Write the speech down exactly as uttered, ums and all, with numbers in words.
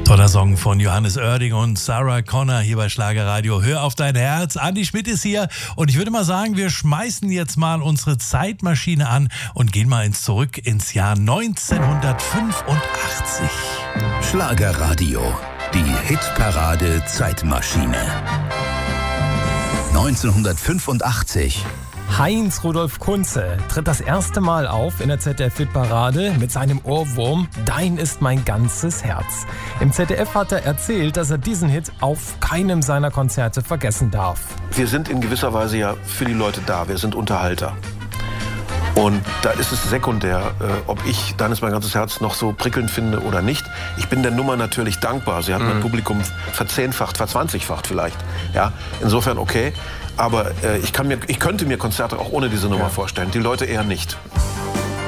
Toller Song von Johannes Oerding und Sarah Connor hier bei Schlagerradio. Hör auf dein Herz. Andi Schmidt ist hier und ich würde mal sagen, wir schmeißen jetzt mal unsere Zeitmaschine an und gehen mal ins zurück ins Jahr neunzehnhundertfünfundachtzig. Schlagerradio, die Hitparade Zeitmaschine. neunzehnhundertfünfundachtzig. Heinz Rudolf Kunze tritt das erste Mal auf in der Z D F-Hitparade mit seinem Ohrwurm Dein ist mein ganzes Herz. Im Z D F hat er erzählt, dass er diesen Hit auf keinem seiner Konzerte vergessen darf. Wir sind in gewisser Weise ja für die Leute da, wir sind Unterhalter. Und da ist es sekundär, äh, ob ich Dein ist mein ganzes Herz noch so prickelnd finde oder nicht. Ich bin der Nummer natürlich dankbar. Sie hat mein Publikum verzehnfacht, verzwanzigfacht vielleicht. Ja, insofern okay. Aber äh, ich, kann mir, ich könnte mir Konzerte auch ohne diese Nummer Ja. vorstellen. Die Leute eher nicht.